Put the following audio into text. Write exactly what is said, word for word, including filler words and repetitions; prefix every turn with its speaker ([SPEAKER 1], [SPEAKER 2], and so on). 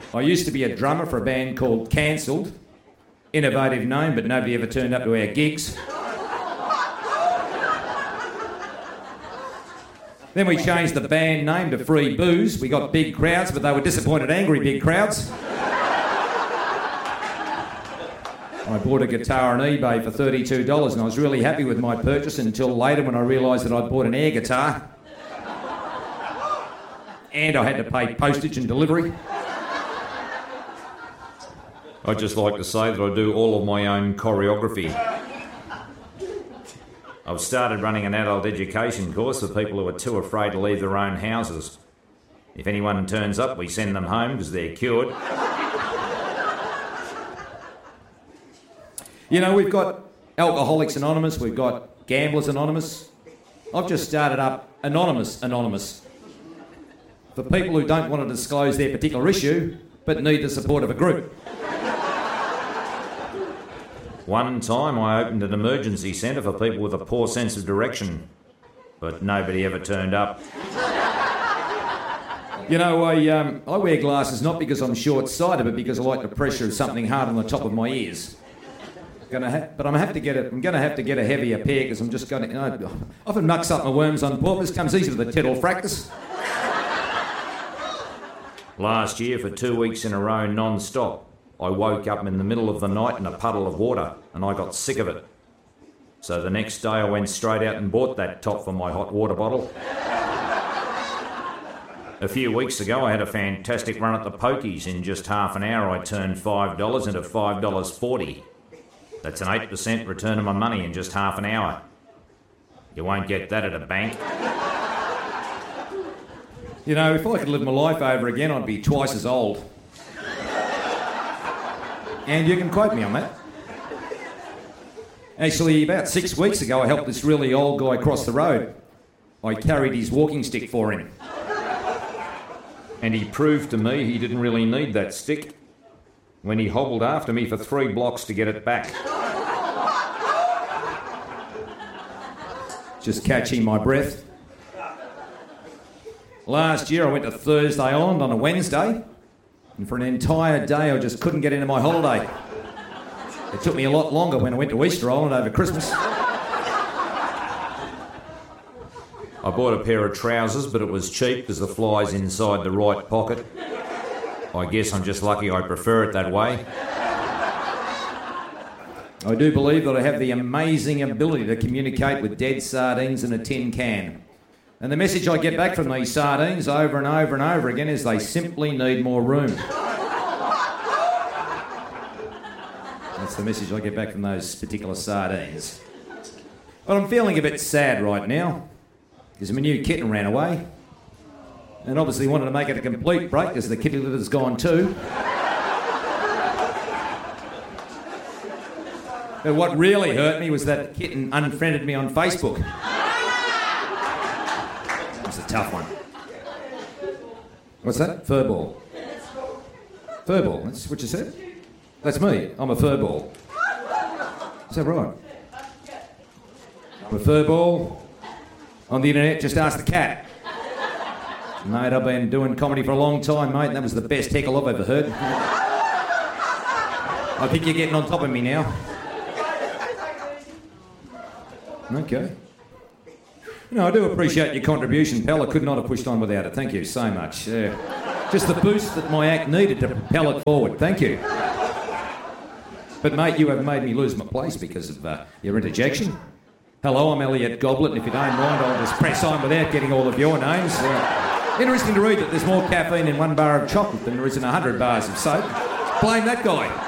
[SPEAKER 1] I used to be a drummer for a band called Cancelled. Innovative name, but nobody ever turned up to our gigs. Then we changed the band name to Free Booze. We got big crowds, but they were disappointed, angry big crowds. I bought a guitar on eBay for thirty-two dollars and I was really happy with my purchase until later when I realised that I'd bought an air guitar. And I had to pay postage and delivery.
[SPEAKER 2] I'd just like to say that I do all of my own choreography. I've started running an adult education course for people who are too afraid to leave their own houses. If anyone turns up, we send them home because they're cured.
[SPEAKER 1] You know, we've got Alcoholics Anonymous, we've got Gamblers Anonymous. I've just started up Anonymous Anonymous. For people who don't want to disclose their particular issue, but need the support of a group.
[SPEAKER 2] One time I opened an emergency centre for people with a poor sense of direction, but nobody ever turned up.
[SPEAKER 1] You know, I um, I wear glasses not because I'm short-sighted, but because I like the pressure of something hard on the top of my ears. Gonna ha- but I'm have to get a, I'm going to have to get a heavier pair because I'm just going to... You know, often mucks up my worms on purpose. Comes easy with a tittle fractus.
[SPEAKER 2] Last year, for two weeks in a row, non-stop, I woke up in the middle of the night in a puddle of water and I got sick of it. So the next day I went straight out and bought that top for my hot water bottle. A few weeks ago I had a fantastic run at the pokies. In just half an hour I turned five dollars into five dollars forty. That's an eight percent return of my money in just half an hour. You won't get that at a bank.
[SPEAKER 1] You know, if I could live my life over again, I'd be twice as old. And you can quote me on that. Actually, about six weeks ago, I helped this really old guy cross the road. I carried his walking stick for him.
[SPEAKER 2] And he proved to me he didn't really need that stick when he hobbled after me for three blocks to get it back.
[SPEAKER 1] Just catching my breath. Last year I went to Thursday Island on a Wednesday, and for an entire day I just couldn't get into my holiday. It took me a lot longer when I went to Easter Island over Christmas.
[SPEAKER 2] I bought a pair of trousers, but it was cheap because the fly's inside the right pocket. I guess I'm just lucky I prefer it that way.
[SPEAKER 1] I do believe that I have the amazing ability to communicate with dead sardines in a tin can. And the message I get back from these sardines over and over and over again is they simply need more room. That's the message I get back from those particular sardines. But I'm feeling a bit sad right now because my new kitten ran away. And obviously wanted to make it a complete break because the kitty litter's gone too. But what really hurt me was that the kitten unfriended me on Facebook. It's a tough one. What's that? Furball. Furball, that's what you said? That's me. I'm a furball. Is that right? I'm a furball. On the internet, just ask the cat. Mate, I've been doing comedy for a long time, mate, and that was the best heckle I've ever heard. I think you're getting on top of me now. Okay. You know, I do appreciate your contribution, pal. I could not have pushed on without it. Thank you so much. Uh, just the boost that my act needed to propel it forward. Thank you. But, mate, you have made me lose my place because of uh, your interjection. Hello, I'm Elliot Goblet, and if you don't mind, I'll just press on without getting all of your names. Uh, interesting to read that there's more caffeine in one bar of chocolate than there is in a hundred bars of soap. Blame that guy.